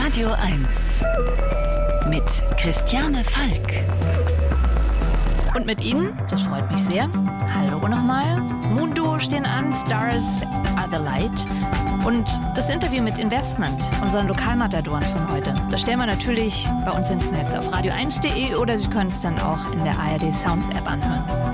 Radio 1 mit Christiane Falk. Und mit Ihnen, das freut mich sehr. Hallo nochmal. Moon-Duo stehen an, Stars are the light. Und das Interview mit Investment, unseren Lokalmatadoren von heute, das stellen wir natürlich bei uns ins Netz auf radio1.de oder Sie können es dann auch in der ARD Sounds App anhören.